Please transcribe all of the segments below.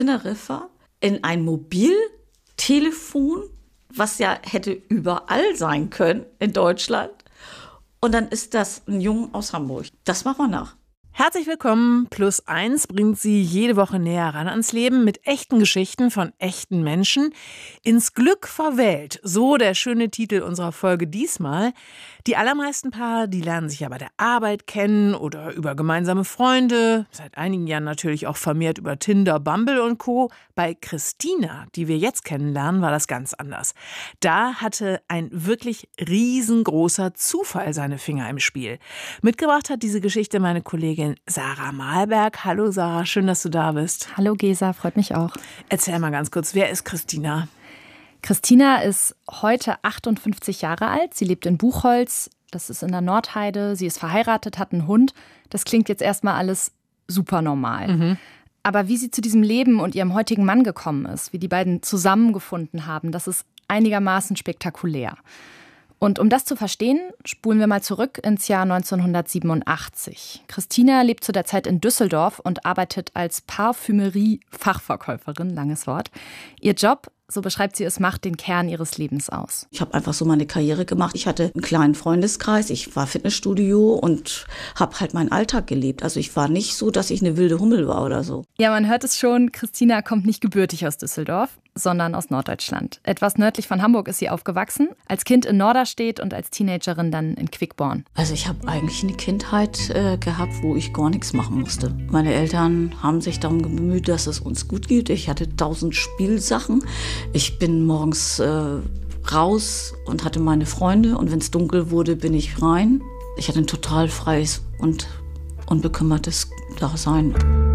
Teneriffa in ein Mobiltelefon, was ja hätte überall sein können in Deutschland. Und dann ist das ein Junge aus Hamburg. Das machen wir nach. Herzlich willkommen. +1 bringt Sie jede Woche näher ran ans Leben mit echten Geschichten von echten Menschen. Ins Glück verwählt, so der schöne Titel unserer Folge diesmal. Die allermeisten Paare, die lernen sich ja bei der Arbeit kennen oder über gemeinsame Freunde. Seit einigen Jahren natürlich auch vermehrt über Tinder, Bumble und Co. Bei Christina, die wir jetzt kennenlernen, war das ganz anders. Da hatte ein wirklich riesengroßer Zufall seine Finger im Spiel. Mitgebracht hat diese Geschichte meine Kollegin Sarah Mahlberg. Hallo Sarah, schön, dass du da bist. Hallo Gesa, freut mich auch. Erzähl mal ganz kurz, wer ist Christina? Christina ist heute 58 Jahre alt. Sie lebt in Buchholz, das ist in der Nordheide. Sie ist verheiratet, hat einen Hund. Das klingt jetzt erstmal alles super normal. Aber wie sie zu diesem Leben und ihrem heutigen Mann gekommen ist, wie die beiden zusammengefunden haben, das ist einigermaßen spektakulär. Und um das zu verstehen, spulen wir mal zurück ins Jahr 1987. Christina lebt zu der Zeit in Düsseldorf und arbeitet als Parfümerie-Fachverkäuferin, langes Wort. Ihr Job, so beschreibt sie es, macht den Kern ihres Lebens aus. Ich habe einfach so meine Karriere gemacht. Ich hatte einen kleinen Freundeskreis, ich war Fitnessstudio und habe halt meinen Alltag gelebt. Also ich war nicht so, dass ich eine wilde Hummel war oder so. Ja, man hört es schon, Christina kommt nicht gebürtig aus Düsseldorf, sondern aus Norddeutschland. Etwas nördlich von Hamburg ist sie aufgewachsen, als Kind in Norderstedt und als Teenagerin dann in Quickborn. Also ich habe eigentlich eine Kindheit gehabt, wo ich gar nichts machen musste. Meine Eltern haben sich darum bemüht, dass es uns gut geht. Ich hatte 1000 Spielsachen. Ich bin morgens raus und hatte meine Freunde und wenn es dunkel wurde, bin ich rein. Ich hatte ein total freies und unbekümmertes Dasein.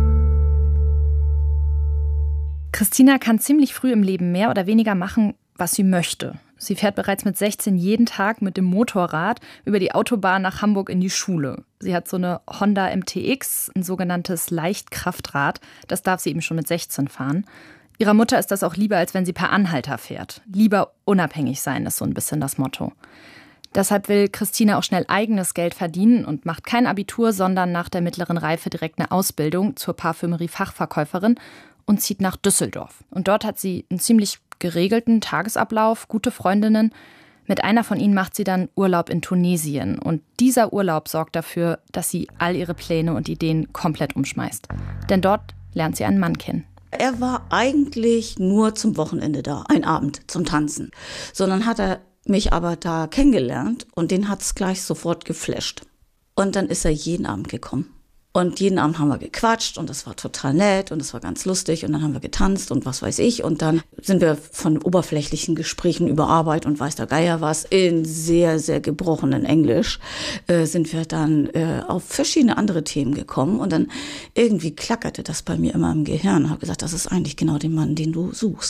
Christina kann ziemlich früh im Leben mehr oder weniger machen, was sie möchte. Sie fährt bereits mit 16 jeden Tag mit dem Motorrad über die Autobahn nach Hamburg in die Schule. Sie hat so eine Honda MTX, ein sogenanntes Leichtkraftrad. Das darf sie eben schon mit 16 fahren. Ihrer Mutter ist das auch lieber, als wenn sie per Anhalter fährt. Lieber unabhängig sein, ist so ein bisschen das Motto. Deshalb will Christina auch schnell eigenes Geld verdienen und macht kein Abitur, sondern nach der mittleren Reife direkt eine Ausbildung zur Parfümerie-Fachverkäuferin und zieht nach Düsseldorf. Und dort hat sie einen ziemlich geregelten Tagesablauf, gute Freundinnen. Mit einer von ihnen macht sie dann Urlaub in Tunesien. Und dieser Urlaub sorgt dafür, dass sie all ihre Pläne und Ideen komplett umschmeißt. Denn dort lernt sie einen Mann kennen. Er war eigentlich nur zum Wochenende da, ein Abend zum Tanzen. Sondern hat er mich aber da kennengelernt und den hat es gleich sofort geflasht. Und dann ist er jeden Abend gekommen. Und jeden Abend haben wir gequatscht und das war total nett und das war ganz lustig und dann haben wir getanzt und was weiß ich. Und dann sind wir von oberflächlichen Gesprächen über Arbeit und weiß der Geier was in sehr, sehr gebrochenen Englisch sind wir dann auf verschiedene andere Themen gekommen. Und dann irgendwie klackerte das bei mir immer im Gehirn und habe gesagt, das ist eigentlich genau der Mann, den du suchst.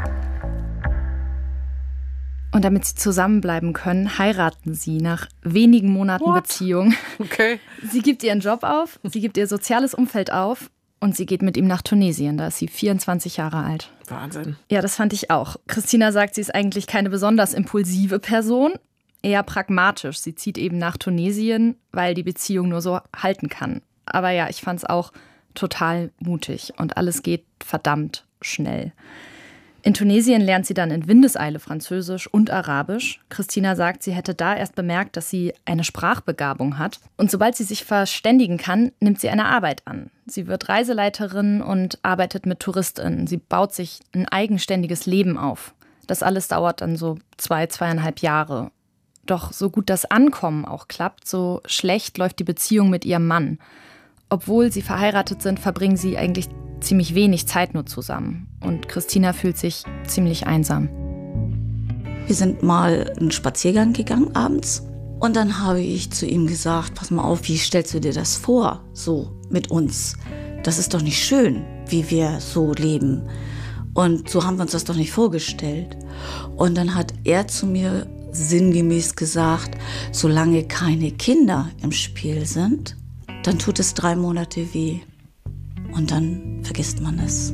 Und damit sie zusammenbleiben können, heiraten sie nach wenigen Monaten Beziehung. Okay. Sie gibt ihren Job auf, sie gibt ihr soziales Umfeld auf und sie geht mit ihm nach Tunesien. Da ist sie 24 Jahre alt. Wahnsinn. Ja, das fand ich auch. Christina sagt, sie ist eigentlich keine besonders impulsive Person, eher pragmatisch. Sie zieht eben nach Tunesien, weil die Beziehung nur so halten kann. Aber ja, ich fand es auch total mutig und alles geht verdammt schnell. In Tunesien lernt sie dann in Windeseile Französisch und Arabisch. Christina sagt, sie hätte da erst bemerkt, dass sie eine Sprachbegabung hat. Und sobald sie sich verständigen kann, nimmt sie eine Arbeit an. Sie wird Reiseleiterin und arbeitet mit TouristInnen. Sie baut sich ein eigenständiges Leben auf. Das alles dauert dann so 2,5 Jahre. Doch so gut das Ankommen auch klappt, so schlecht läuft die Beziehung mit ihrem Mann. Obwohl sie verheiratet sind, verbringen sie eigentlich ziemlich wenig Zeit nur zusammen. Und Christina fühlt sich ziemlich einsam. Wir sind mal einen Spaziergang gegangen abends. Und dann habe ich zu ihm gesagt, pass mal auf, wie stellst du dir das vor, so mit uns? Das ist doch nicht schön, wie wir so leben. Und so haben wir uns das doch nicht vorgestellt. Und dann hat er zu mir sinngemäß gesagt, solange keine Kinder im Spiel sind, dann tut es 3 Monate weh. Und dann vergisst man es.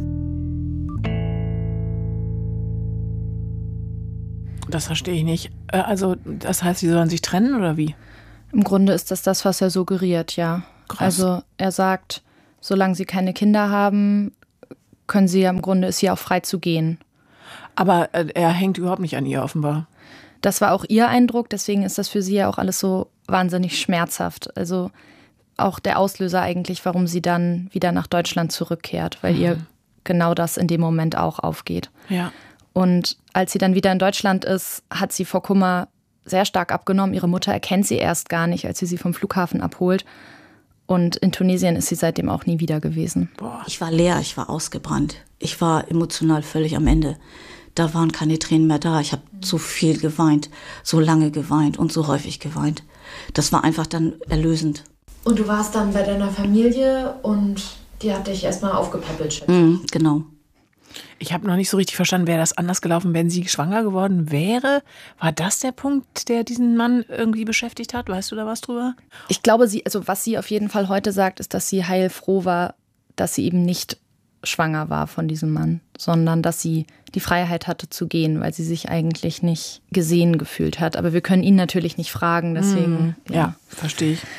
Das verstehe ich nicht. Also, das heißt, sie sollen sich trennen oder wie? Im Grunde ist das, was er suggeriert, ja. Krass. Also, er sagt, solange sie keine Kinder haben, können sie ja im Grunde, ist sie auch frei zu gehen. Aber er hängt überhaupt nicht an ihr offenbar. Das war auch ihr Eindruck, deswegen ist das für sie ja auch alles so wahnsinnig schmerzhaft. Also auch der Auslöser eigentlich, warum sie dann wieder nach Deutschland zurückkehrt, weil ihr genau das in dem Moment auch aufgeht. Ja. Und als sie dann wieder in Deutschland ist, hat sie vor Kummer sehr stark abgenommen. Ihre Mutter erkennt sie erst gar nicht, als sie vom Flughafen abholt. Und in Tunesien ist sie seitdem auch nie wieder gewesen. Boah. Ich war leer, ich war ausgebrannt. Ich war emotional völlig am Ende. Da waren keine Tränen mehr da. Ich habe so viel geweint, so lange geweint und so häufig geweint. Das war einfach dann erlösend. Und du warst dann bei deiner Familie und die hat dich erstmal aufgepäppelt. Genau. Ich habe noch nicht so richtig verstanden, wäre das anders gelaufen, wenn sie schwanger geworden wäre? War das der Punkt, der diesen Mann irgendwie beschäftigt hat? Weißt du da was drüber? Ich glaube, was sie auf jeden Fall heute sagt, ist, dass sie heilfroh war, dass sie eben nicht schwanger war von diesem Mann, sondern dass sie die Freiheit hatte zu gehen, weil sie sich eigentlich nicht gesehen gefühlt hat. Aber wir können ihn natürlich nicht fragen, deswegen. Ja, verstehe ich.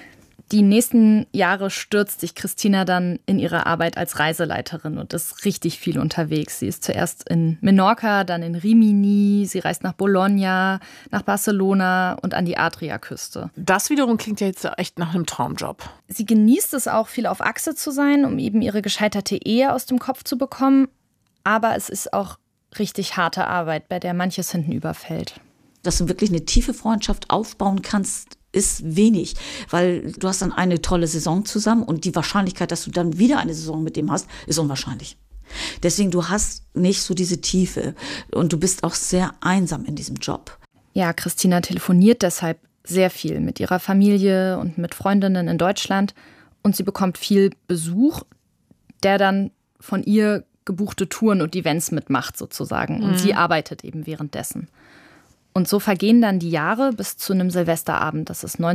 Die nächsten Jahre stürzt sich Christina dann in ihre Arbeit als Reiseleiterin und ist richtig viel unterwegs. Sie ist zuerst in Menorca, dann in Rimini, sie reist nach Bologna, nach Barcelona und an die Adriaküste. Das wiederum klingt ja jetzt echt nach einem Traumjob. Sie genießt es auch, viel auf Achse zu sein, um eben ihre gescheiterte Ehe aus dem Kopf zu bekommen. Aber es ist auch richtig harte Arbeit, bei der manches hinten überfällt. Dass du wirklich eine tiefe Freundschaft aufbauen kannst, ist wenig, weil du hast dann eine tolle Saison zusammen und die Wahrscheinlichkeit, dass du dann wieder eine Saison mit dem hast, ist unwahrscheinlich. Deswegen, du hast nicht so diese Tiefe und du bist auch sehr einsam in diesem Job. Ja, Christina telefoniert deshalb sehr viel mit ihrer Familie und mit Freundinnen in Deutschland und sie bekommt viel Besuch, der dann von ihr gebuchte Touren und Events mitmacht sozusagen und sie arbeitet eben währenddessen. Und so vergehen dann die Jahre bis zu einem Silvesterabend, das ist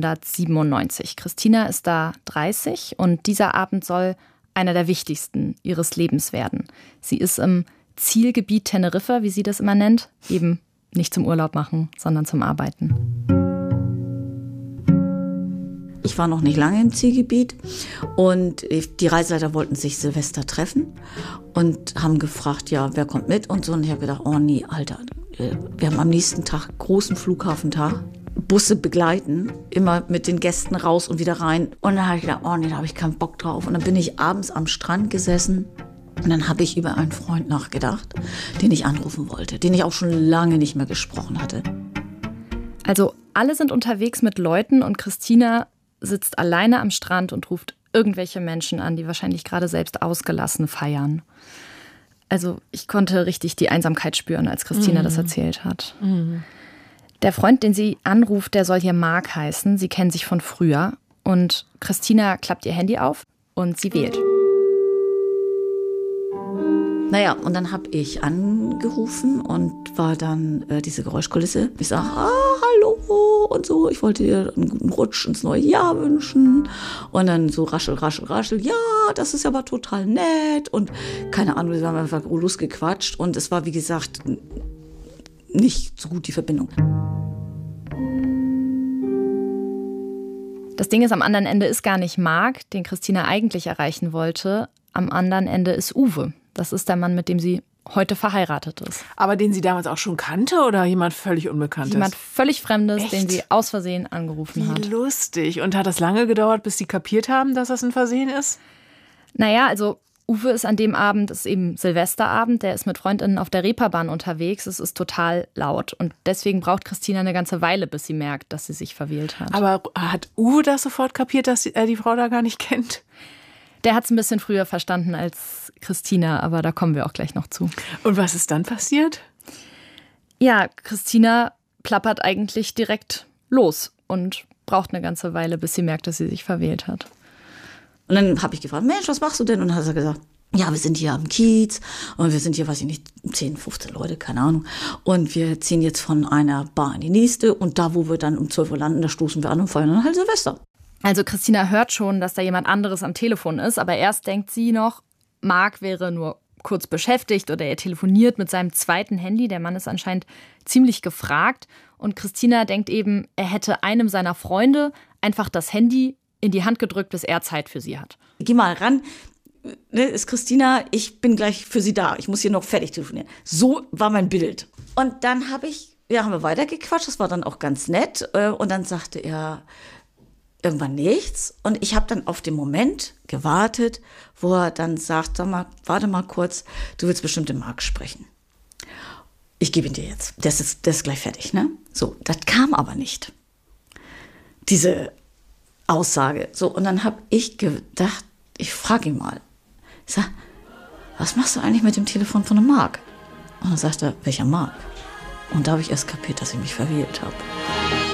1997. Christina ist da 30 und dieser Abend soll einer der wichtigsten ihres Lebens werden. Sie ist im Zielgebiet Teneriffa, wie sie das immer nennt, eben nicht zum Urlaub machen, sondern zum Arbeiten. Ich war noch nicht lange im Zielgebiet und die Reiseleiter wollten sich Silvester treffen und haben gefragt, ja, wer kommt mit und so. Und ich habe gedacht, oh nee, Alter, wir haben am nächsten Tag großen Flughafentag, Busse begleiten, immer mit den Gästen raus und wieder rein. Und dann habe ich gedacht, oh nee, da habe ich keinen Bock drauf. Und dann bin ich abends am Strand gesessen und dann habe ich über einen Freund nachgedacht, den ich anrufen wollte, den ich auch schon lange nicht mehr gesprochen hatte. Also alle sind unterwegs mit Leuten und Christina sitzt alleine am Strand und ruft irgendwelche Menschen an, die wahrscheinlich gerade selbst ausgelassen feiern. Also ich konnte richtig die Einsamkeit spüren, als Christina das erzählt hat. Der Freund, den sie anruft, der soll hier Marc heißen. Sie kennen sich von früher. Und Christina klappt ihr Handy auf und sie wählt. Naja, und dann habe ich angerufen und war dann diese Geräuschkulisse. Ich sage, hallo und so, ich wollte dir einen guten Rutsch ins neue Jahr wünschen. Und dann so raschel, raschel, raschel, ja, das ist aber total nett. Und keine Ahnung, wir haben einfach losgequatscht. Und es war, wie gesagt, nicht so gut die Verbindung. Das Ding ist, am anderen Ende ist gar nicht Marc, den Christina eigentlich erreichen wollte. Am anderen Ende ist Uwe. Das ist der Mann, mit dem sie heute verheiratet ist. Aber den sie damals auch schon kannte oder jemand völlig Unbekanntes? Jemand völlig Fremdes, Echt? Den sie aus Versehen angerufen hat. Wie lustig. Und hat das lange gedauert, bis sie kapiert haben, dass das ein Versehen ist? Naja, also Uwe ist an dem Abend, ist eben Silvesterabend, der ist mit Freundinnen auf der Reeperbahn unterwegs. Es ist total laut und deswegen braucht Christina eine ganze Weile, bis sie merkt, dass sie sich verwählt hat. Aber hat Uwe das sofort kapiert, dass er die Frau da gar nicht kennt? Der hat es ein bisschen früher verstanden als Christina, aber da kommen wir auch gleich noch zu. Und was ist dann passiert? Ja, Christina plappert eigentlich direkt los und braucht eine ganze Weile, bis sie merkt, dass sie sich verwählt hat. Und dann habe ich gefragt, Mensch, was machst du denn? Und dann hat er gesagt, ja, wir sind hier am Kiez und wir sind hier, weiß ich nicht, 10, 15 Leute, keine Ahnung. Und wir ziehen jetzt von einer Bar in die nächste und da, wo wir dann um 12 Uhr landen, da stoßen wir an und feiern dann halt Silvester. Also Christina hört schon, dass da jemand anderes am Telefon ist, aber erst denkt sie noch, Marc wäre nur kurz beschäftigt oder er telefoniert mit seinem zweiten Handy. Der Mann ist anscheinend ziemlich gefragt und Christina denkt eben, er hätte einem seiner Freunde einfach das Handy in die Hand gedrückt, bis er Zeit für sie hat. Geh mal ran, ist Christina, ich bin gleich für Sie da. Ich muss hier noch fertig telefonieren. So war mein Bild. Und dann haben wir weitergequatscht. Das war dann auch ganz nett. Und dann sagte er irgendwann nichts. Und ich habe dann auf den Moment gewartet, wo er dann sagt, sag mal, warte mal kurz, du willst bestimmt den Marc sprechen. Ich gebe ihn dir jetzt. Der ist gleich fertig, ne? So, das kam aber nicht. Diese Aussage. So, und dann habe ich gedacht, ich frage ihn mal. Ich sag, was machst du eigentlich mit dem Telefon von dem Marc? Und dann sagt er, welcher Marc? Und da habe ich erst kapiert, dass ich mich verwählt habe.